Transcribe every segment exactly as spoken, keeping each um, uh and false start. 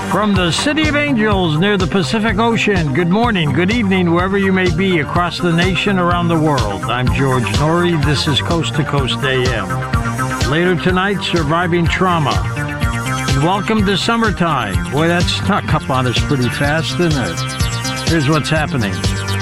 From the City of Angels near the Pacific Ocean, good morning, good evening, wherever you may be across the nation, around the world. I'm George Norrie. This is Coast to Coast A M. Later tonight, surviving trauma. And welcome to summertime. Boy, that snuck up on us pretty fast, didn't it? Here's what's happening.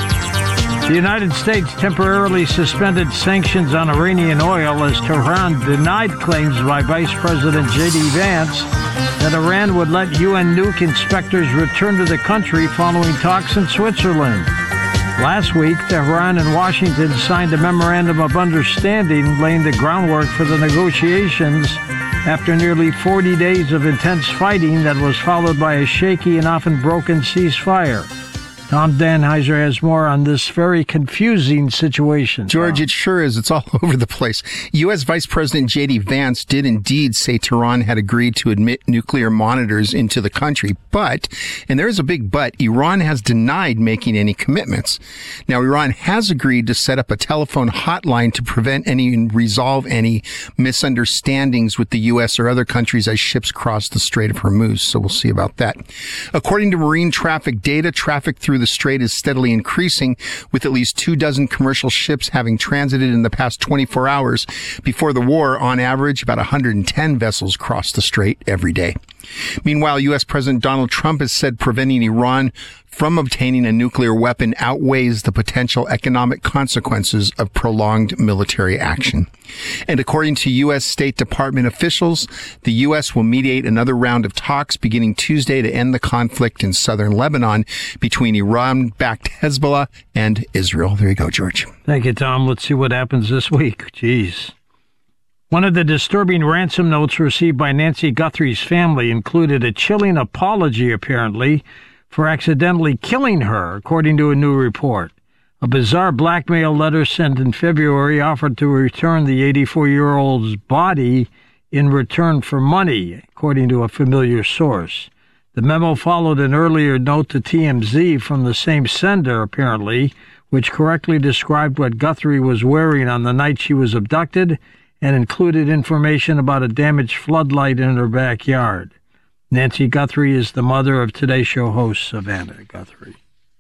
The United States temporarily suspended sanctions on Iranian oil as Tehran denied claims by Vice President J D Vance that Iran would let U N nuke inspectors return to the country following talks in Switzerland. Last week, Tehran and Washington signed a memorandum of understanding laying the groundwork for the negotiations after nearly forty days of intense fighting that was followed by a shaky and often broken ceasefire. Tom Danheiser has more on this very confusing situation. George, Tom. It sure is. It's all over the place. U S. Vice President J D Vance did indeed say Tehran had agreed to admit nuclear monitors into the country, but, and there is a big but, Iran has denied making any commitments. Now, Iran has agreed to set up a telephone hotline to prevent any and resolve any misunderstandings with the U S or other countries as ships cross the Strait of Hormuz, so we'll see about that. According to marine traffic data, traffic through the strait is steadily increasing, with at least two dozen commercial ships having transited in the past twenty-four hours. Before the war, on average, about one hundred ten vessels crossed the strait every day. Meanwhile, U S. President Donald Trump has said preventing Iran from obtaining a nuclear weapon outweighs the potential economic consequences of prolonged military action. And according to U S. State Department officials, the U S will mediate another round of talks beginning Tuesday to end the conflict in southern Lebanon between Iran-backed Hezbollah and Israel. There you go, George. Thank you, Tom. Let's see what happens this week. Jeez. One of the disturbing ransom notes received by Nancy Guthrie's family included a chilling apology, apparently, for accidentally killing her, according to a new report. A bizarre blackmail letter sent in February offered to return the eighty-four-year-old's body in return for money, according to a familiar source. The memo followed an earlier note to T M Z from the same sender, apparently, which correctly described what Guthrie was wearing on the night she was abducted and included information about a damaged floodlight in her backyard. Nancy Guthrie is the mother of Today Show host Savannah Guthrie.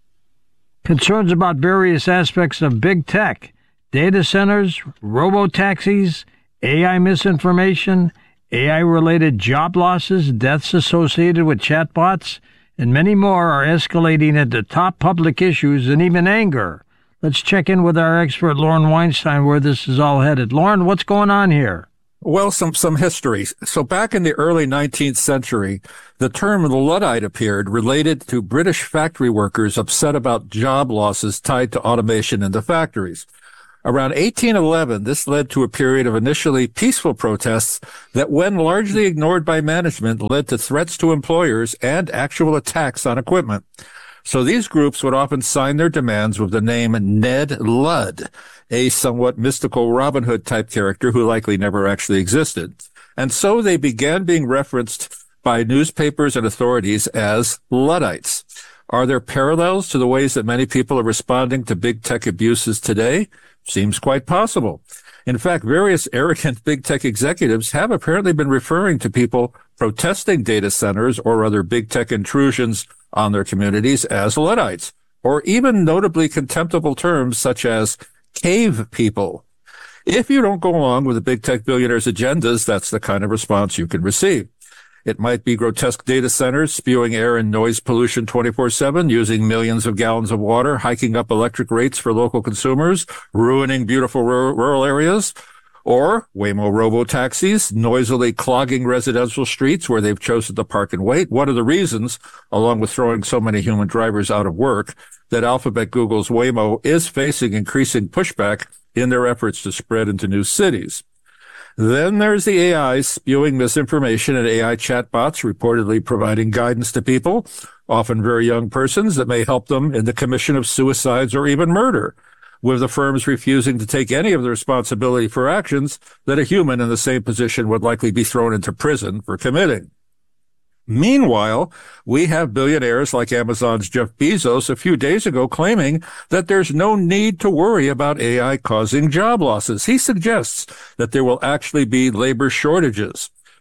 Concerns about various aspects of big tech, data centers, robo-taxis, A I misinformation, A I-related job losses, deaths associated with chatbots, and many more are escalating into top public issues and even anger. Let's check in with our expert, Lauren Weinstein, where this is all headed. Lauren, what's going on here? Well, some, some history. So back in the early nineteenth century, the term Luddite appeared related to British factory workers upset about job losses tied to automation in the factories. Around eighteen eleven, this led to a period of initially peaceful protests that, when largely ignored by management, led to threats to employers and actual attacks on equipment. So these groups would often sign their demands with the name Ned Ludd, a somewhat mystical Robin Hood type character who likely never actually existed. And so they began being referenced by newspapers and authorities as Luddites. Are there parallels to the ways that many people are responding to big tech abuses today? Seems quite possible. In fact, various arrogant big tech executives have apparently been referring to people protesting data centers or other big tech intrusions on their communities as Luddites, or even notably contemptible terms such as cave people. If you don't go along with the big tech billionaires' agendas, that's the kind of response you can receive. It might be grotesque data centers spewing air and noise pollution twenty-four seven, using millions of gallons of water, hiking up electric rates for local consumers, ruining beautiful rural areas, or Waymo robo-taxis noisily clogging residential streets where they've chosen to park and wait. One of the reasons, along with throwing so many human drivers out of work, that Alphabet Google's Waymo is facing increasing pushback in their efforts to spread into new cities. Then there's the A I spewing misinformation and A I chatbots reportedly providing guidance to people, often very young persons, that may help them in the commission of suicides or even murder, with the firms refusing to take any of the responsibility for actions that a human in the same position would likely be thrown into prison for committing. Meanwhile, we have billionaires like Amazon's Jeff Bezos a few days ago claiming that there's no need to worry about A I causing job losses. He suggests that there will actually be labor shortages.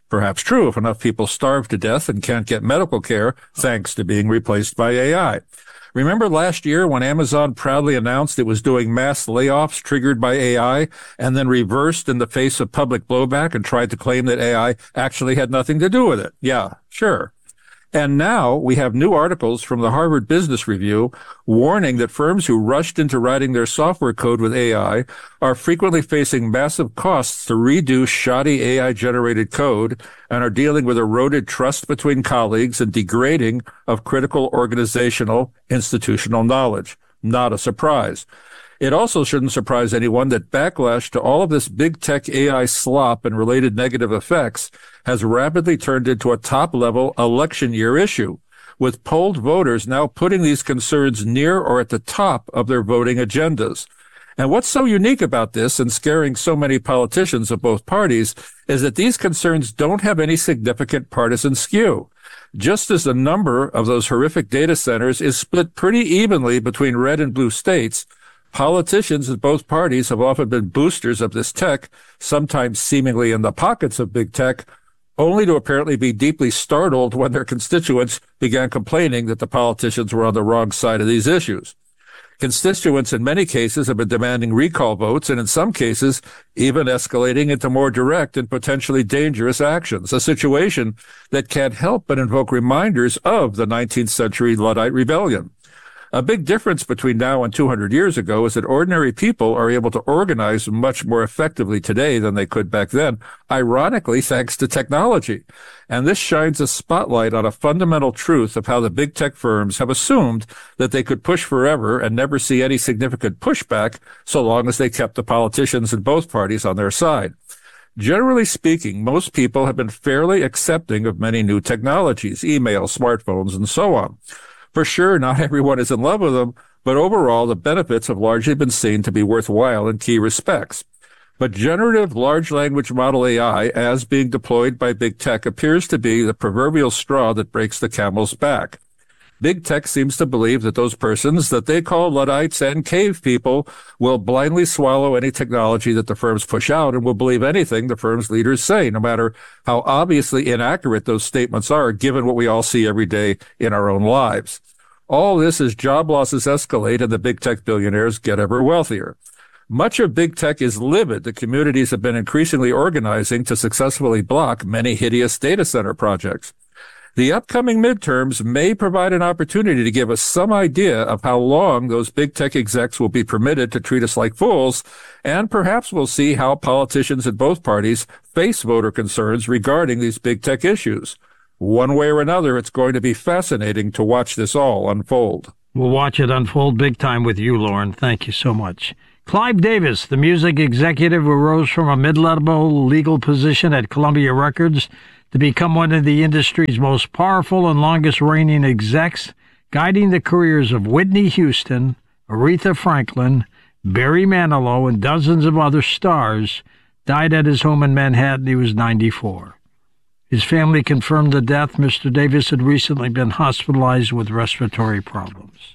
Perhaps true if enough people starve to death and can't get medical care thanks to being replaced by A I. Remember last year when Amazon proudly announced it was doing mass layoffs triggered by A I and then reversed in the face of public blowback and tried to claim that A I actually had nothing to do with it? Yeah, sure. And now we have new articles from the Harvard Business Review warning that firms who rushed into writing their software code with A I are frequently facing massive costs to redo shoddy A I-generated code and are dealing with eroded trust between colleagues and degrading of critical organizational, institutional knowledge. Not a surprise. It also shouldn't surprise anyone that backlash to all of this big tech A I slop and related negative effects has rapidly turned into a top-level election year issue, with polled voters now putting these concerns near or at the top of their voting agendas. And what's so unique about this and scaring so many politicians of both parties is that these concerns don't have any significant partisan skew. Just as the number of those horrific data centers is split pretty evenly between red and blue states, politicians in both parties have often been boosters of this tech, sometimes seemingly in the pockets of big tech, only to apparently be deeply startled when their constituents began complaining that the politicians were on the wrong side of these issues. Constituents in many cases have been demanding recall votes and in some cases even escalating into more direct and potentially dangerous actions, a situation that can't help but invoke reminders of the nineteenth century Luddite rebellion. A big difference between now and two hundred years ago is that ordinary people are able to organize much more effectively today than they could back then, ironically thanks to technology. And this shines a spotlight on a fundamental truth of how the big tech firms have assumed that they could push forever and never see any significant pushback so long as they kept the politicians in both parties on their side. Generally speaking, most people have been fairly accepting of many new technologies, email, smartphones, and so on. For sure, not everyone is in love with them, but overall, the benefits have largely been seen to be worthwhile in key respects. But generative large language model A I, as being deployed by big tech, appears to be the proverbial straw that breaks the camel's back. Big tech seems to believe that those persons that they call Luddites and cave people will blindly swallow any technology that the firms push out and will believe anything the firm's leaders say, no matter how obviously inaccurate those statements are, given what we all see every day in our own lives. All this as job losses escalate and the big tech billionaires get ever wealthier. Much of big tech is livid. The communities have been increasingly organizing to successfully block many hideous data center projects. The upcoming midterms may provide an opportunity to give us some idea of how long those big tech execs will be permitted to treat us like fools, and perhaps we'll see how politicians in both parties face voter concerns regarding these big tech issues. One way or another, it's going to be fascinating to watch this all unfold. We'll watch it unfold big time with you, Lauren. Thank you so much. Clive Davis, the music executive who rose from a mid-level legal position at Columbia Records to become one of the industry's most powerful and longest-reigning execs, guiding the careers of Whitney Houston, Aretha Franklin, Barry Manilow, and dozens of other stars, died at his home in Manhattan. He was ninety-four. His family confirmed the death. Mister Davis had recently been hospitalized with respiratory problems.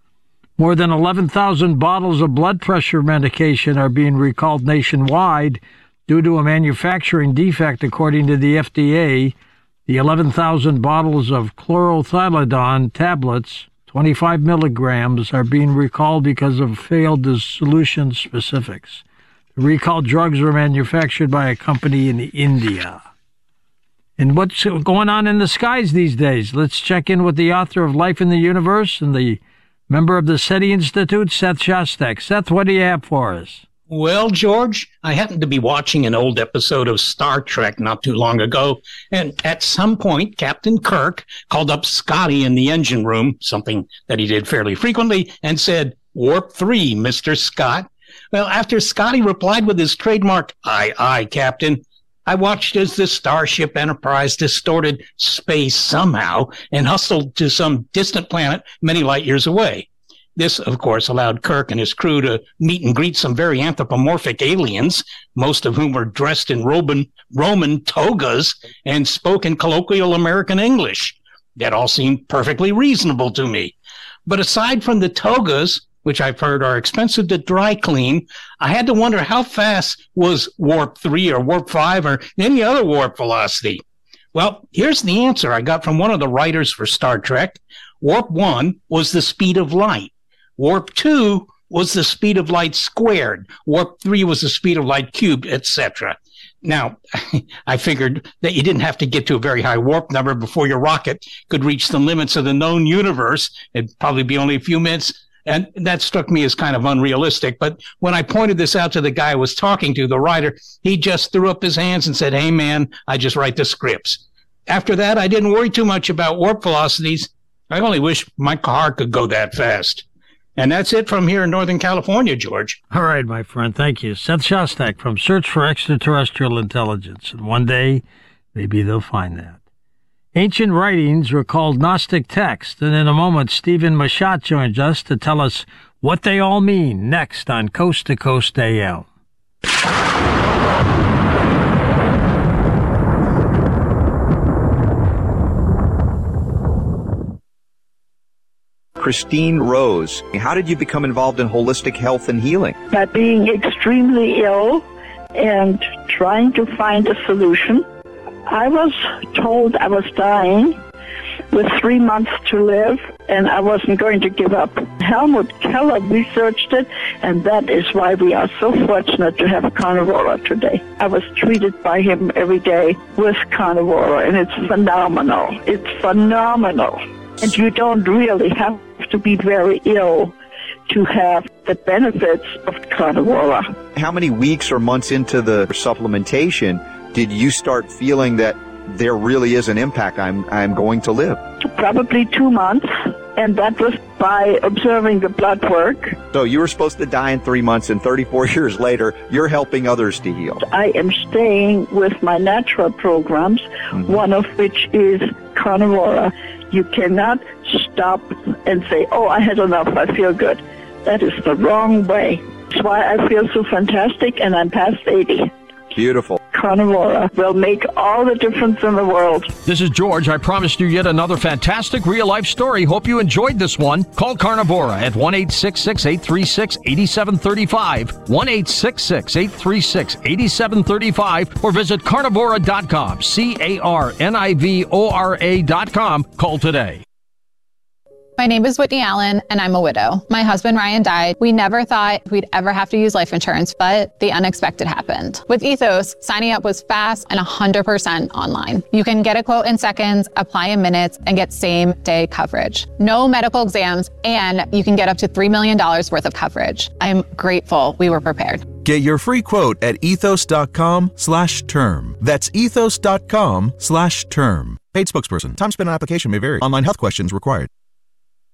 More than eleven thousand bottles of blood pressure medication are being recalled nationwide due to a manufacturing defect, according to the F D A. The eleven thousand bottles of chlorothalidone tablets, twenty-five milligrams, are being recalled because of failed dissolution specifics. The recalled drugs were manufactured by a company in India. And what's going on in the skies these days? Let's check in with the author of Life in the Universe and the member of the SETI Institute, Seth Shostak. Seth, what do you have for us? Well, George, I happened to be watching an old episode of Star Trek not too long ago, and at some point, Captain Kirk called up Scotty in the engine room, something that he did fairly frequently, and said, "Warp three, Mister Scott." Well, after Scotty replied with his trademark, "Aye, aye, Captain," I watched as the Starship Enterprise distorted space somehow and hustled to some distant planet many light years away. This, of course, allowed Kirk and his crew to meet and greet some very anthropomorphic aliens, most of whom were dressed in Roman, Roman togas and spoke in colloquial American English. That all seemed perfectly reasonable to me. But aside from the togas, which I've heard are expensive to dry clean, I had to wonder how fast was warp three or warp five or any other warp velocity. Well, here's the answer I got from one of the writers for Star Trek. Warp one was the speed of light. Warp two was the speed of light squared. Warp three was the speed of light cubed, et cetera. Now, I figured that you didn't have to get to a very high warp number before your rocket could reach the limits of the known universe. It'd probably be only a few minutes. And that struck me as kind of unrealistic. But when I pointed this out to the guy I was talking to, the writer, he just threw up his hands and said, hey, man, I just write the scripts. After that, I didn't worry too much about warp velocities. I only wish my car could go that fast. And that's it from here in Northern California, George. All right, my friend. Thank you. Seth Shostak from Search for Extraterrestrial Intelligence. And one day, maybe they'll find that. Ancient writings were called Gnostic texts. And in a moment, Stephen Machat joins us to tell us what they all mean next on Coast to Coast A M. Christine Rose, how did you become involved in holistic health and healing? By being extremely ill and trying to find a solution. I was told I was dying with three months to live, and I wasn't going to give up. Helmut Keller researched it, and that is why we are so fortunate to have Carnivora today. I was treated by him every day with Carnivora, and it's phenomenal. It's phenomenal. And you don't really have to be very ill to have the benefits of Carnivora. How many weeks or months into the supplementation did you start feeling that there really is an impact? I'm I'm going to live. Probably two months, and that was by observing the blood work. So you were supposed to die in three months, and thirty-four years later, you're helping others to heal. I am staying with my natural programs, mm-hmm. one of which is Carnivora. You cannot stop and say, oh, I had enough, I feel good. That is the wrong way. That's why I feel so fantastic, and I'm past eighty. Beautiful. Carnivora will make all the difference in the world. This is George. I promised you yet another fantastic real-life story. Hope you enjoyed this one. Call Carnivora at one eight six six, eight three six, eight seven three five, one eight six six, eight three six, eight seven three five, or visit carnivora dot com, C A R N I V O R A dot com. Call today. My name is Whitney Allen, and I'm a widow. My husband, Ryan, died. We never thought we'd ever have to use life insurance, but the unexpected happened. With Ethos, signing up was fast and one hundred percent online. You can get a quote in seconds, apply in minutes, and get same-day coverage. No medical exams, and you can get up to three million dollars worth of coverage. I'm grateful we were prepared. Get your free quote at ethos.com slash term. That's ethos.com slash term. Paid spokesperson. Time spent on application may vary. Online health questions required.